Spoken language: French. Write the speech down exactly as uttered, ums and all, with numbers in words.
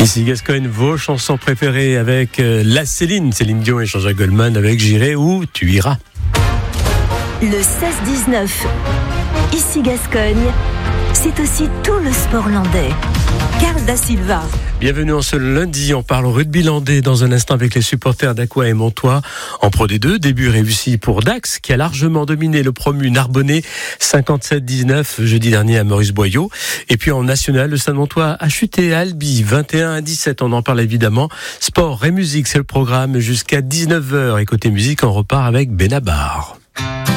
Ici Gascogne, vos chansons préférées avec euh, la Céline, Céline Dion et Jean-Jacques Goldman avec J'irai où tu iras. Le seize dix-neuf, ici Gascogne, c'est aussi tout le sport landais. Carl Da Silva. Bienvenue en ce lundi, on parle rugby landais dans un instant avec les supporters d'Aqua et Montois. En Pro D deux, début réussi pour Dax qui a largement dominé le promu Narbonnais cinquante-sept dix-neuf jeudi dernier à Maurice Boyau. Et puis en national, le Stade Montois a chuté à Albi vingt et un à dix-sept, on en parle évidemment. Sport et musique, c'est le programme jusqu'à dix-neuf heures. Et côté musique, on repart avec Benabar.